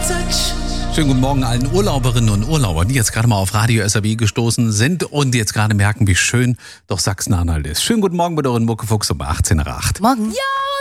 Schönen guten Morgen allen Urlauberinnen und Urlaubern, die jetzt gerade mal auf Radio SRB gestoßen sind und jetzt gerade merken, wie schön doch Sachsen-Anhalt ist. Schönen guten Morgen mit euren Muckefuchs um 18:08. Morgen. Yo!